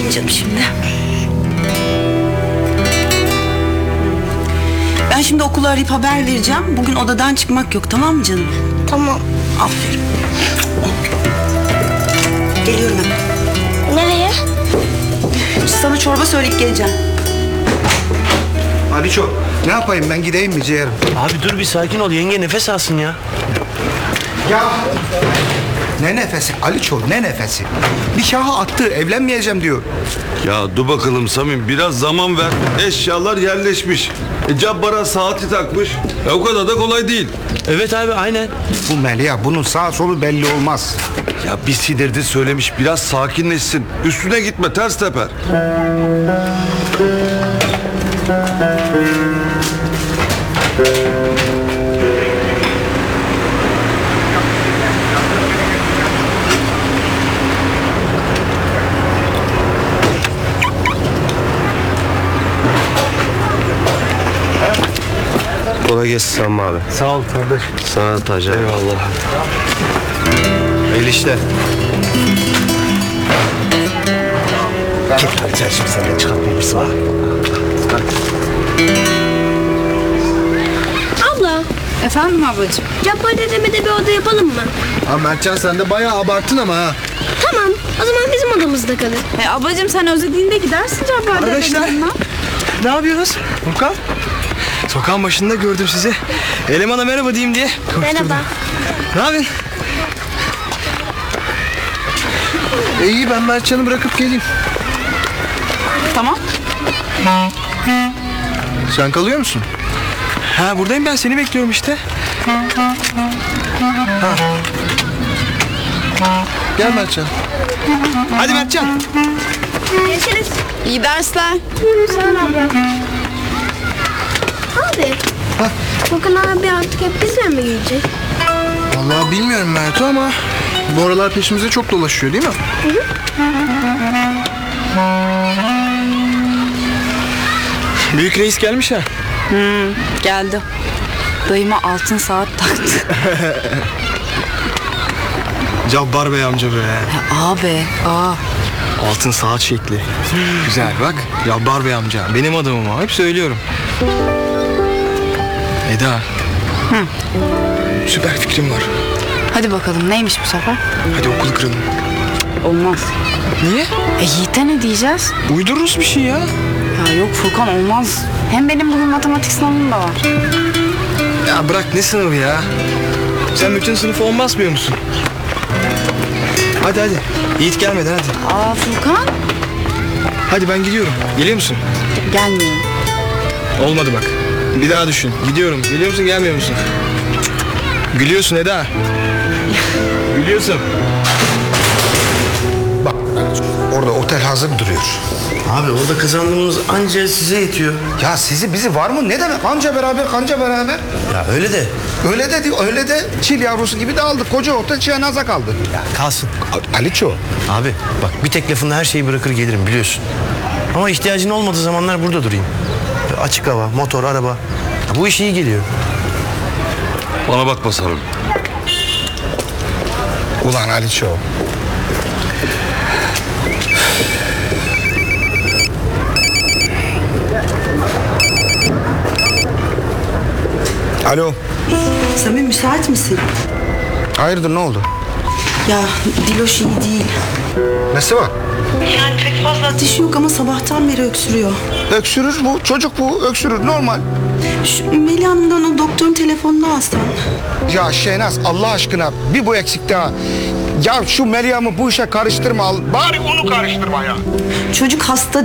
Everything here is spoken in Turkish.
bakayım canım şimdi. Ben şimdi okula arayıp haber vereceğim. Bugün odadan çıkmak yok, tamam mı canım? Tamam. Aferin. Geliyorum hemen. Nereye? Sana çorba söyleyip geleceğim. Aliço, ne yapayım ben gideyim mi ciğerim? Abi dur bir sakin ol, yenge nefes alsın ya. Ya ne nefesi Aliço, ne nefesi? Nişahı attı, evlenmeyeceğim diyor. Ya dur bakalım Samim, biraz zaman ver. Eşyalar yerleşmiş. Cabbar'a saati takmış. O kadar da kolay değil. Evet abi, aynen. Bu Melia, bunun sağ solu belli olmaz. Ya bir sinirdi söylemiş, biraz sakinleşsin. Üstüne gitme, ters teper. Kolay gelsin Sami abi. Sağ ol kardeş. Sana da Taci. Eyvallah. El işte. Hadi sen şimdi senden çıkartmayabilirsin ha. Abla. Efendim ablacığım? Cabbar dedeme bir oda yapalım mı? Ha Mertcan sen de bayağı abarttın ama ha. Tamam. O zaman bizim odamızda kalır. Ablacığım sen özlediğinde gidersin Cabbar Arkadaşlar. dedeciğimle. Ne yapıyorsunuz? Furkan? Sokağın başında gördüm sizi. Elemana merhaba diyeyim diye koşturdum. Merhaba. Ne yapıyorsun? İyi, ben Mertcan'ı bırakıp geleyim. Tamam. Sen kalıyor musun? Ha, buradayım ben, seni bekliyorum işte. Ha. Gel Mertcan. Hadi Mertcan. Görüşürüz. İyi dersler. Sağ ol abla. Abi. Furkan abi artık hep bizle mi gelecek? Vallahi bilmiyorum Mert'o ama bu aralar peşimize çok dolaşıyor değil mi? Büyük reis gelmiş ha. Geldi. Dayıma altın saat taktı. Cabbar Bey amca be. Abi. Altın saat şekli. Güzel bak. Cabbar Bey amca. Benim adamım o. Hep söylüyorum. Eda. Süper fikrim var. Hadi bakalım neymiş bu sefer? Hadi okulu kıralım. Olmaz. Niye? Yiğit'e ne diyeceğiz? Uydururuz bir şey ya. Ya yok Furkan olmaz. Hem benim bugün matematik sınavım da var. Ya bırak ne sınavı ya. Sen bütün sınıfı 10 basmıyor musun? Hadi hadi. Yiğit gelmeden hadi. Furkan. Hadi ben gidiyorum. Geliyor musun? Gelmiyorum. Olmadı bak. Bir daha düşün. Gidiyorum. Geliyor musun gelmiyor musun? Gülüyorsun Eda. Gülüyorsun. Bak orada otel hazır duruyor. Abi orada kazandığımız anca size yetiyor. Ya sizi bizi var mı? Ne demek? Kanca beraber, kanca beraber. Ya öyle de. Öyle de çil yavrusu gibi de aldık. Koca otel çiğnaza kaldı. Ya kalsın. Aliço. Abi bak, bir teklifinde her şeyi bırakır gelirim biliyorsun. Ama ihtiyacın olmadığı zamanlar burada durayım. Açık hava, motor, araba. Ya bu iş iyi geliyor. Bana bakma Samim. Ulan Aliço. Alo. Samim müsait misin? Hayırdır ne oldu? Ya Diloş iyi değil. Nesi var? Yani pek fazla ateşi yok ama sabahtan beri öksürüyor. Öksürür bu. Çocuk bu. Öksürür. Normal. Şu Melih Hanım'dan o doktorun telefonunu alsam. Ya Şehnaz Allah aşkına bir bu eksik daha. Ya şu Meryem'i bu işe karıştırma. Bari onu karıştırma ya. Çocuk hasta